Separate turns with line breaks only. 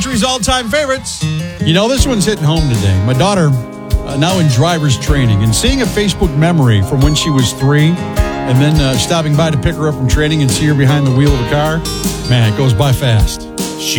Country's all-time favorites. You know, this one's hitting home today. My daughter, now in driver's training, and seeing a Facebook memory from when she was 3, and then stopping by to pick her up from training and see her behind the wheel of a car, man, it goes by fast.